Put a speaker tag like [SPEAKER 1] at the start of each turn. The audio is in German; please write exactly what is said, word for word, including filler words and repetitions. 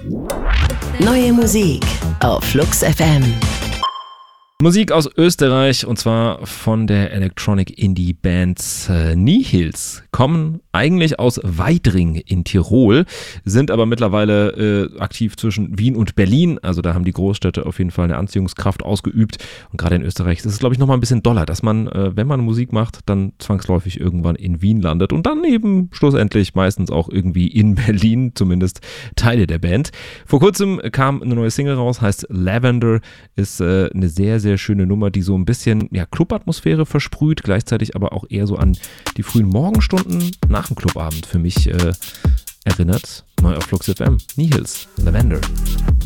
[SPEAKER 1] Neue Musik auf Flux F M.
[SPEAKER 2] Musik aus Österreich und zwar von der Electronic Indie Band äh, Nihils. Kommen eigentlich aus Weidring in Tirol, sind aber mittlerweile äh, aktiv zwischen Wien und Berlin. Also da haben die Großstädte auf jeden Fall eine Anziehungskraft ausgeübt. Und gerade in Österreich ist es, glaube ich, nochmal ein bisschen doller, dass man, äh, wenn man Musik macht, dann zwangsläufig irgendwann in Wien landet und dann eben schlussendlich meistens auch irgendwie in Berlin, zumindest Teile der Band. Vor kurzem kam eine neue Single raus, heißt Lavender, ist äh, eine sehr, sehr schöne Nummer, die so ein bisschen ja, Clubatmosphäre versprüht, gleichzeitig aber auch eher so an die frühen Morgenstunden nach dem Clubabend für mich äh, erinnert. Neu auf Flux F M, Nihils, Lavender.